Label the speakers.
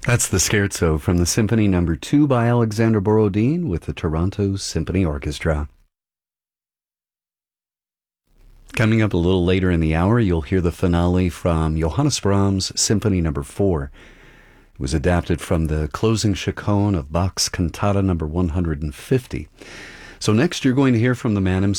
Speaker 1: That's the Scherzo from the Symphony Number 2 by Alexander Borodin with the Toronto Symphony Orchestra. Coming up a little later in the hour, you'll hear the finale from Johannes Brahms' Symphony Number 4. It was adapted from the closing chaconne of Bach's Cantata Number 150. So next you're going to hear from the man himself.